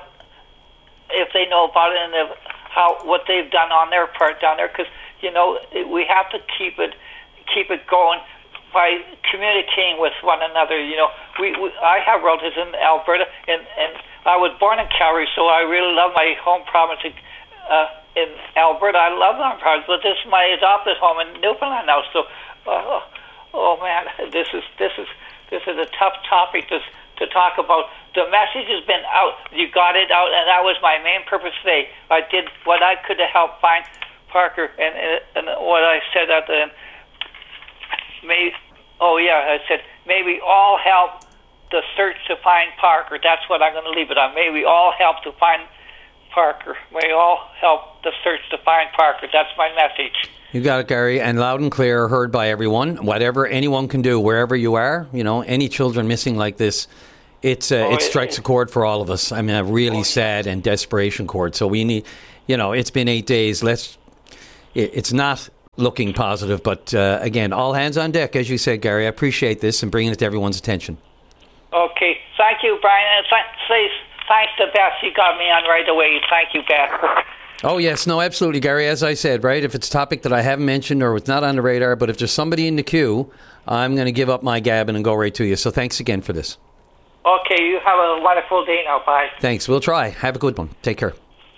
if they know about it and if, how what they've done on their part down there, because you know we have to keep it keep it going by communicating with one another. You know, we, we I have relatives in Alberta, and and I was born in Calgary, so I really love my home province uh, in Alberta. I love my province, but this is my adopted home in Newfoundland now. So, uh, oh man, this is this is this is a tough topic to to talk about. The message has been out. You got it out, and that was my main purpose today. I did what I could to help find Parker, and and what I said at the end. May Oh, yeah, I said, may we all help the search to find Parker. That's what I'm going to leave it on. May we all help to find Parker. May we all help the search to find Parker. That's my message. You got it, Gary, and loud and clear, heard by everyone. Whatever anyone can do, wherever you are, you know, any children missing like this, it's uh, Oh, it it- strikes a chord for all of us. I mean, a really sad and desperation chord. So we need, you know, it's been eight days. Let's. It, it's not looking positive, but uh, again, all hands on deck, as you said, Gary. I appreciate this and bringing it to everyone's attention. Okay. Thank you, Brian. And th- say thanks to Beth. You got me on right away. Thank you, Beth. Oh, yes. No, absolutely, Gary. As I said, right, if it's a topic that I haven't mentioned or it's not on the radar, but if there's somebody in the queue, I'm going to give up my gabbing and go right to you. So thanks again for this. Okay. You have a wonderful day now. Bye. Thanks. We'll try. Have a good one. Take care.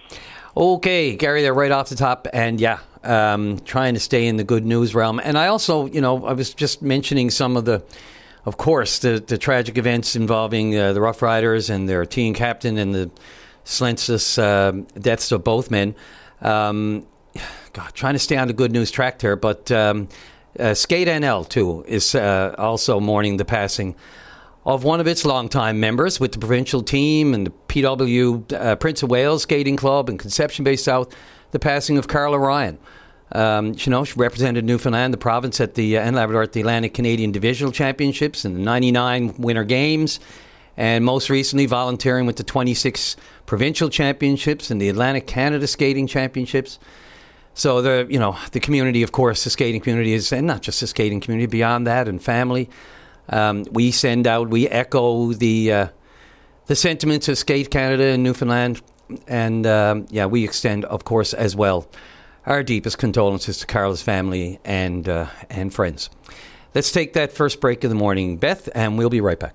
Okay, Gary, they're right off the top. And yeah, um, trying to stay in the good news realm. And I also, you know, I was just mentioning some of the, of course, the, the tragic events involving uh, the Rough Riders and their team captain and the senseless uh, deaths of both men. Um, God, trying to stay on the good news track there. But um, uh, Skate N L, too, is uh, also mourning the passing of one of its longtime members with the provincial team and the P W uh, Prince of Wales Skating Club and Conception Bay South, the passing of Carla Ryan. Um, you know, she represented Newfoundland, the province, at the uh, and Labrador at the Atlantic Canadian Divisional Championships and the ninety-nine Winter Games, and most recently volunteering with the twenty-six Provincial Championships and the Atlantic Canada Skating Championships. So the you know the community, of course, the skating community is, and not just the skating community, beyond that, and family. Um, we send out, we echo the uh, the sentiments of Skate Canada and Newfoundland, and um, yeah, we extend, of course, as well, our deepest condolences to Carla's family and uh, and friends. Let's take that first break of the morning, Beth, and we'll be right back.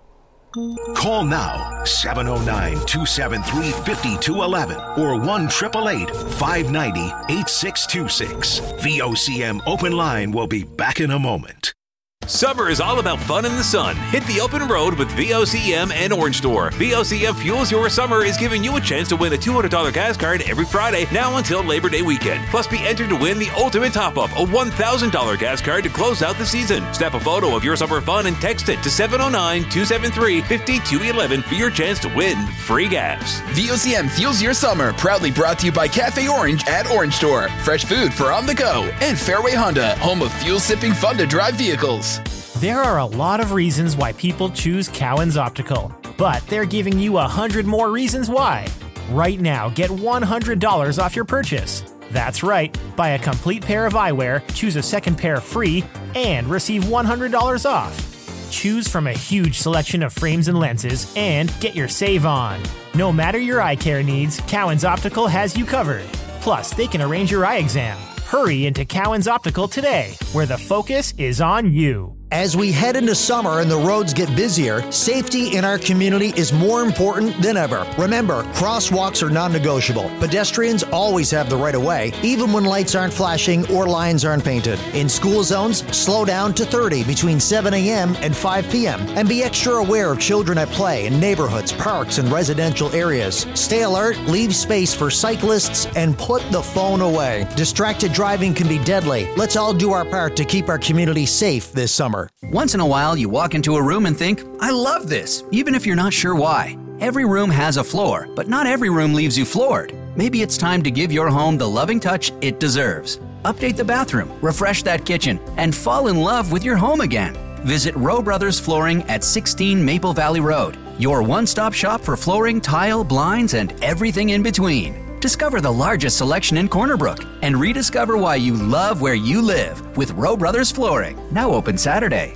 Call now, seven oh nine, two seven three, five two one one or one eight eight eight, five nine zero, eight six two six. V O C M Open Line will be back in a moment. Summer is all about fun in the sun. Hit the open road with V O C M and Orange Store. V O C M Fuels Your Summer is giving you a chance to win a two hundred dollars gas card every Friday, now until Labor Day weekend. Plus, be entered to win the ultimate top-up, a one thousand dollars gas card to close out the season. Snap a photo of your summer fun and text it to seven oh nine, two seven three, five two one one for your chance to win free gas. V O C M Fuels Your Summer, proudly brought to you by Cafe Orange at Orange Store. Fresh food for on the go. And Fairway Honda, home of fuel-sipping fun-to-drive vehicles. There are a lot of reasons why people choose Cowan's Optical, but they're giving you a hundred more reasons why. Right now, get one hundred dollars off your purchase. That's right, buy a complete pair of eyewear, choose a second pair free, and receive one hundred dollars off. Choose from a huge selection of frames and lenses and get your save on. No matter your eye care needs, Cowan's Optical has you covered. Plus, they can arrange your eye exam. Hurry into Cowan's Optical today, where the focus is on you. As we head into summer and the roads get busier, safety in our community is more important than ever. Remember, crosswalks are non-negotiable. Pedestrians always have the right of way, even when lights aren't flashing or lines aren't painted. In school zones, slow down to thirty between seven a.m. and five p.m. And be extra aware of children at play in neighborhoods, parks, and residential areas. Stay alert, leave space for cyclists, and put the phone away. Distracted driving can be deadly. Let's all do our part to keep our community safe this summer. Once in a while, you walk into a room and think, I love this, even if you're not sure why. Every room has a floor, but not every room leaves you floored. Maybe it's time to give your home the loving touch it deserves. Update the bathroom, refresh that kitchen, and fall in love with your home again. Visit Rowe Brothers Flooring at sixteen Maple Valley Road, your one-stop shop for flooring, tile, blinds, and everything in between. Discover the largest selection in Corner Brook and rediscover why you love where you live with Rowe Brothers Flooring. Now open Saturday.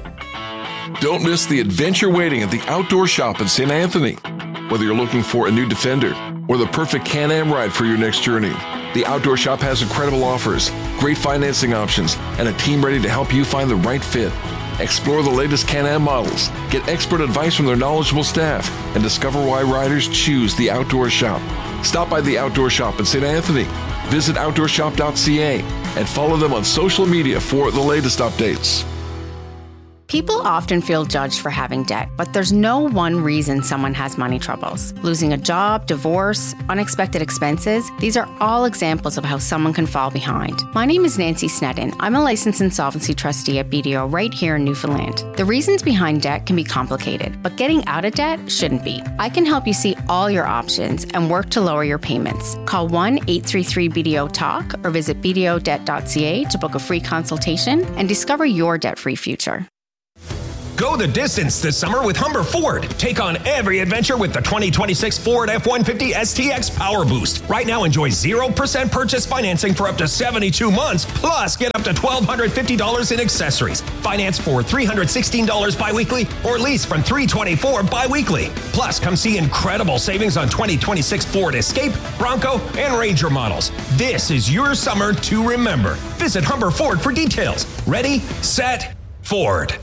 Don't miss the adventure waiting at the Outdoor Shop in Saint Anthony. Whether you're looking for a new Defender or the perfect Can-Am ride for your next journey, the Outdoor Shop has incredible offers, great financing options, and a team ready to help you find the right fit. Explore the latest Can-Am models, get expert advice from their knowledgeable staff, and discover why riders choose the Outdoor Shop. Stop by the Outdoor Shop in Saint Anthony. Visit outdoor shop dot c a and follow them on social media for the latest updates. People often feel judged for having debt, but there's no one reason someone has money troubles. Losing a job, divorce, unexpected expenses, these are all examples of how someone can fall behind. My name is Nancy Sneddon. I'm a licensed insolvency trustee at B D O right here in Newfoundland. The reasons behind debt can be complicated, but getting out of debt shouldn't be. I can help you see all your options and work to lower your payments. Call one eight three three B D O talk or visit b d o debt dot c a to book a free consultation and discover your debt-free future. Go the distance this summer with Humber Ford. Take on every adventure with the twenty twenty-six Ford F one fifty S T X Power Boost. Right now, enjoy zero percent purchase financing for up to seventy-two months, plus get up to one thousand two hundred fifty dollars in accessories. Finance for three hundred sixteen dollars biweekly or lease from three hundred twenty-four dollars biweekly. Plus, come see incredible savings on twenty twenty-six Ford Escape, Bronco, and Ranger models. This is your summer to remember. Visit Humber Ford for details. Ready, set, Ford.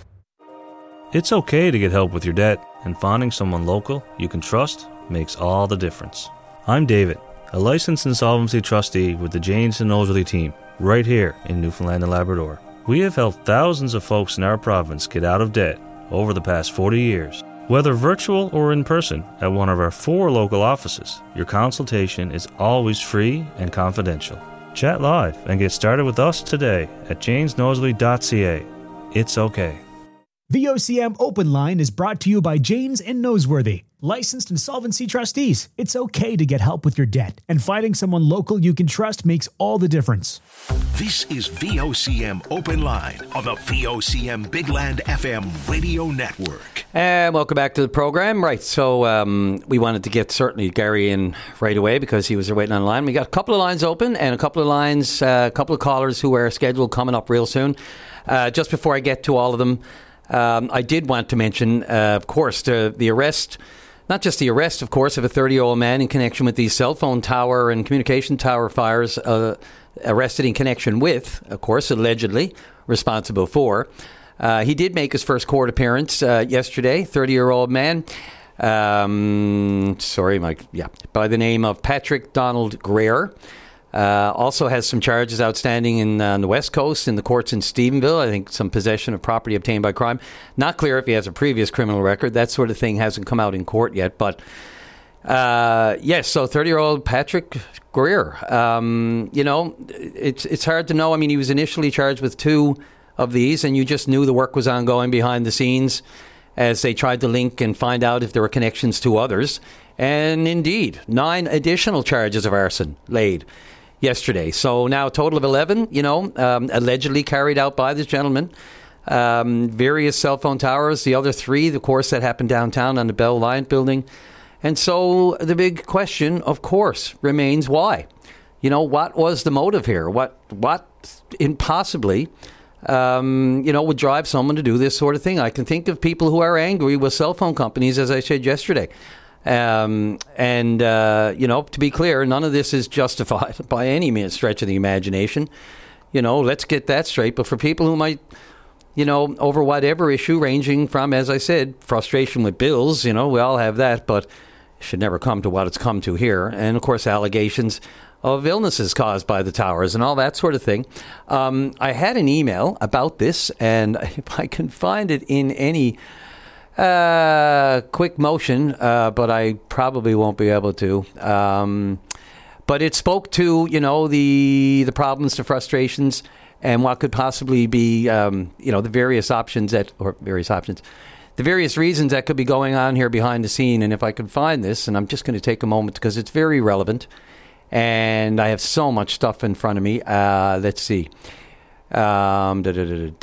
It's okay to get help with your debt, and finding someone local you can trust makes all the difference. I'm David, a licensed insolvency trustee with the Janes and Nosley team, right here in Newfoundland and Labrador. We have helped thousands of folks in our province get out of debt over the past forty years. Whether virtual or in person at one of our four local offices, your consultation is always free and confidential. Chat live and get started with us today at janes nosley dot c a. It's okay. V O C M Open Line is brought to you by Janes and Noseworthy, licensed insolvency trustees. It's okay to get help with your debt, and finding someone local you can trust makes all the difference. This is V O C M Open Line on the V O C M Big Land F M radio network. And welcome back to the program. Right, so um, we wanted to get certainly Gary in right away because he was there waiting on the line. We got a couple of lines open and a couple of lines, uh, a couple of callers who are scheduled coming up real soon. Uh, just before I get to all of them, Um, I did want to mention, uh, of course, the, the arrest, not just the arrest, of course, of a thirty-year-old man in connection with these cell phone tower and communication tower fires, uh, arrested in connection with, of course, allegedly responsible for. Uh, he did make his first court appearance uh, yesterday, thirty-year-old man, um, sorry, Mike, yeah, by the name of Patrick Donald Greer. Uh, also has some charges outstanding in uh, on the West Coast in the courts in Stephenville. I think some possession of property obtained by crime. Not clear if he has a previous criminal record. That sort of thing hasn't come out in court yet. But uh, yes, so thirty-year-old Patrick Greer. Um, you know, it's it's hard to know. I mean, he was initially charged with two of these, and you just knew the work was ongoing behind the scenes as they tried to link and find out if there were connections to others. And indeed, nine additional charges of arson laid yesterday. So now a total of eleven, you know, um, allegedly carried out by this gentleman. Um, various cell phone towers. The other three, of course, that happened downtown on the Bell Lion building. And so the big question, of course, remains why? You know, what was the motive here? What, what impossibly, um, you know, would drive someone to do this sort of thing? I can think of people who are angry with cell phone companies, as I said yesterday. Um, and, uh, you know, to be clear, none of this is justified by any means stretch of the imagination. You know, let's get that straight. But for people who might, you know, over whatever issue, ranging from, as I said, frustration with bills, you know, we all have that, but it should never come to what it's come to here. And, of course, allegations of illnesses caused by the towers and all that sort of thing. Um, I had an email about this, and if I can find it in any Uh, quick motion, uh, but I probably won't be able to. Um, but it spoke to, you know, the the problems, the frustrations, and what could possibly be, um, you know, the various options that, or various options, the various reasons that could be going on here behind the scene. And if I could find this, and I'm just going to take a moment because it's very relevant, and I have so much stuff in front of me. Uh, let's see. Um, da, da, da, da,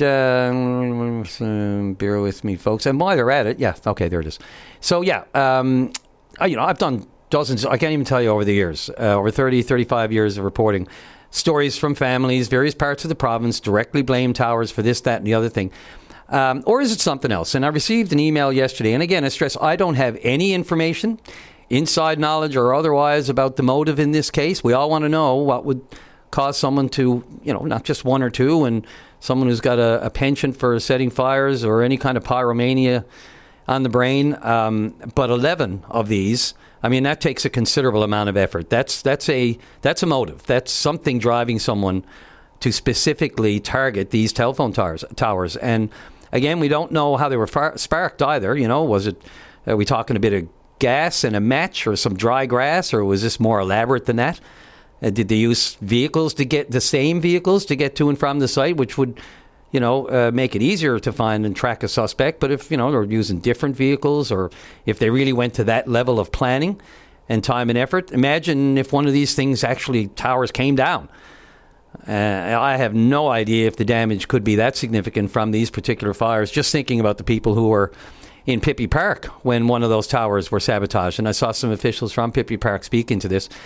da. Bear with me, folks. And while they're at it, yeah, okay, there it is. So, yeah, um, I, you know, I've done dozens, I can't even tell you over the years, uh, over thirty, thirty-five years of reporting stories from families, various parts of the province, directly blame towers for this, that, and the other thing. Um, or is it something else? And I received an email yesterday, and again, I stress, I don't have any information, inside knowledge or otherwise, about the motive in this case. We all want to know what would cause someone to, you know, not just one or two, and someone who's got a, a penchant for setting fires or any kind of pyromania on the brain. Um, but eleven of these, I mean, that takes a considerable amount of effort. That's that's a that's a motive. That's something driving someone to specifically target these telephone towers. Towers, and Again, we don't know how they were far- sparked either. You know, was it, are we talking a bit of gas and a match or some dry grass, or was this more elaborate than that? Uh, did they use vehicles to get, the same vehicles to get to and from the site, which would, you know, uh, make it easier to find and track a suspect? But if, you know, they're using different vehicles, or if they really went to that level of planning and time and effort, imagine if one of these things actually, towers came down. Uh, I have no idea if the damage could be that significant from these particular fires. Just thinking about the people who were in Pippy Park when one of those towers were sabotaged. And I saw some officials from Pippy Park speaking to this.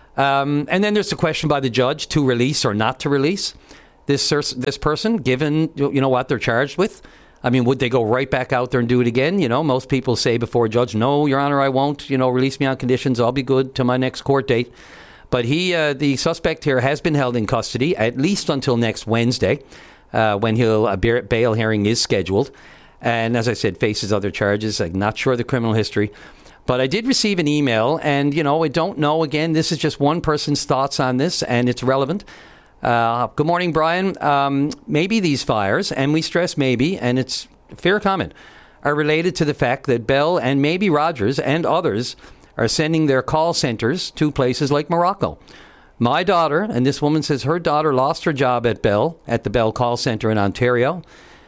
Um, and then there's the question by the judge to release or not to release this this person, given, you know, what they're charged with. I mean, would they go right back out there and do it again? You know, most people say before a judge, no, Your Honor, I won't, you know, release me on conditions. I'll be good to my next court date. But he, uh, the suspect here, has been held in custody at least until next Wednesday, uh, when he'll a bail hearing is scheduled. And as I said, faces other charges. I'm not sure of the criminal history. But I did receive an email, and, you know, I don't know. Again, this is just one person's thoughts on this, and it's relevant. Uh, good morning, Brian. Um, maybe these fires, and we stress maybe, and it's a fair comment, are related to the fact that Bell and maybe Rogers and others are sending their call centers to places like Morocco. My daughter, and this woman says her daughter lost her job at Bell, at the Bell call center in Ontario.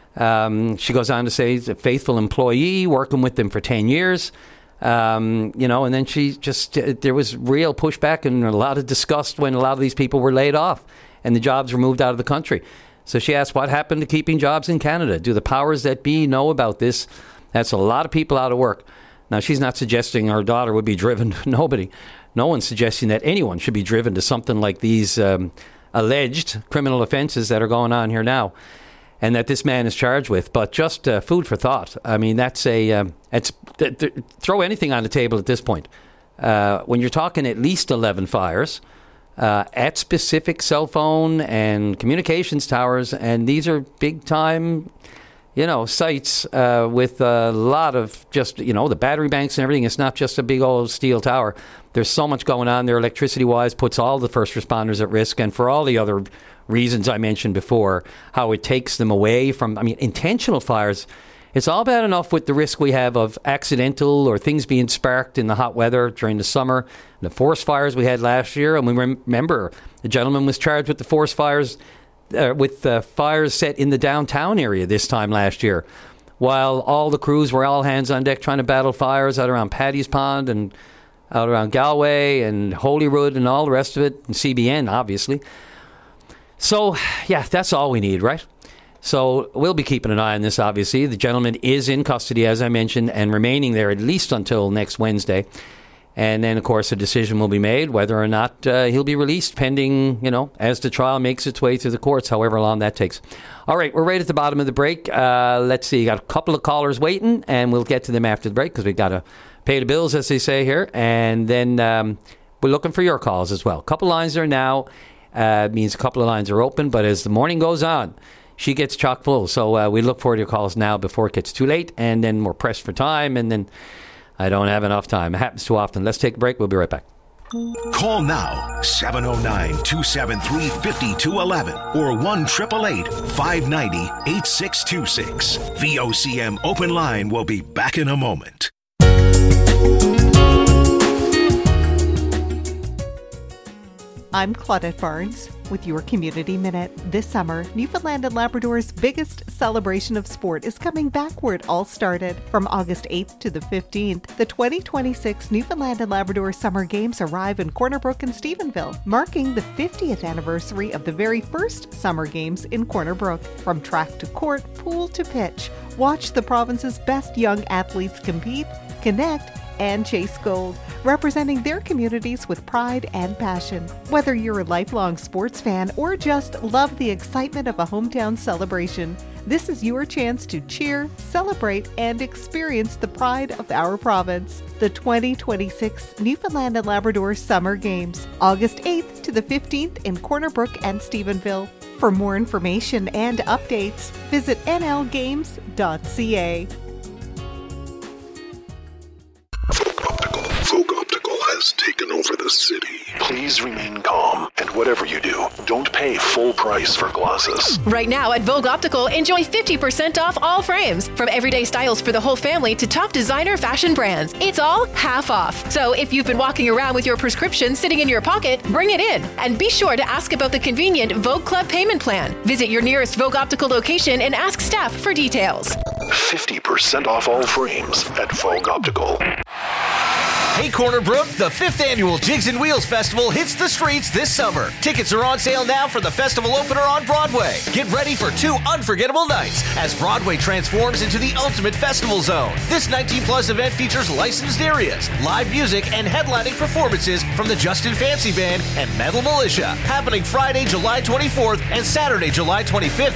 Um, she goes on to say he's a faithful employee, working with them for ten years. Um, you know, and then she just, uh, there was real pushback and a lot of disgust when a lot of these people were laid off and the jobs were moved out of the country. So she asked, what happened to keeping jobs in Canada? Do the powers that be know about this? That's a lot of people out of work. Now, she's not suggesting her daughter would be driven. Nobody. No one's suggesting that anyone should be driven to something like these um, alleged criminal offenses that are going on here now, and that this man is charged with. But just uh, food for thought. I mean, that's a um, it's th- th- throw anything on the table at this point. Uh, when you're talking at least eleven fires uh, at specific cell phone and communications towers, and these are big time, you know, sites uh, with a lot of just, you know, the battery banks and everything. It's not just a big old steel tower. There's so much going on there electricity-wise, puts all the first responders at risk, and for all the other reasons I mentioned before, how it takes them away from, I mean, intentional fires. It's all bad enough with the risk we have of accidental or things being sparked in the hot weather during the summer, the forest fires we had last year. And we rem- remember the gentleman was charged with the forest fires, uh, with uh, fires set in the downtown area this time last year, while all the crews were all hands on deck trying to battle fires out around Paddy's Pond and out around Galway and Holyrood and all the rest of it, and C B N, obviously. So, yeah, that's all we need, right? So we'll be keeping an eye on this, obviously. The gentleman is in custody, as I mentioned, and remaining there at least until next Wednesday. And then, of course, a decision will be made whether or not uh, he'll be released pending, you know, as the trial makes its way through the courts, however long that takes. All right, we're right at the bottom of the break. Uh, let's see, got a couple of callers waiting, and we'll get to them after the break because we've got to pay the bills, as they say here. And then um, we're looking for your calls as well. A couple lines there now. Uh, means a couple of lines are open, but as the morning goes on, she gets chock full. So uh, we look forward to your calls now before it gets too late, and then we're pressed for time, and then I don't have enough time. It happens too often. Let's take a break. We'll be right back. Call now, seven oh nine, two seven three, five two one one or one eight eight eight, five nine zero, eight six two six. V O C M Open Line will be back in a moment. I'm Claudette Barnes with your Community Minute. This summer, Newfoundland and Labrador's biggest celebration of sport is coming back where it all started. From August eighth to the fifteenth, the twenty twenty-six Newfoundland and Labrador Summer Games arrive in Corner Brook and Stephenville, marking the fiftieth anniversary of the very first Summer Games in Corner Brook. From track to court, pool to pitch, watch the province's best young athletes compete, connect, and chase gold, representing their communities with pride and passion. Whether you're a lifelong sports fan or just love the excitement of a hometown celebration, this is your chance to cheer, celebrate, and experience the pride of our province. The twenty twenty-six Newfoundland and Labrador Summer Games, August eighth to the fifteenth in Corner Brook and Stephenville. For more information and updates, visit n l games dot c a. Vogue Optical has taken over the city. Please remain calm and whatever you do, don't pay full price for glasses. Right now at Vogue Optical, enjoy fifty percent off all frames. From everyday styles for the whole family to top designer fashion brands. It's all half off. So if you've been walking around with your prescription sitting in your pocket, bring it in. And be sure to ask about the convenient Vogue Club payment plan. Visit your nearest Vogue Optical location and ask staff for details. fifty percent off all frames at Vogue Optical. Hey Corner Brook, the fifth annual Jigs and Wheels Festival hits the streets this summer. Tickets are on sale now for the festival opener on Broadway. Get ready for two unforgettable nights as Broadway transforms into the ultimate festival zone. This nineteen plus event features licensed areas, live music, and headlining performances from the Justin Fancy Band and Metal Militia. Happening Friday, July twenty-fourth and Saturday, July twenty-fifth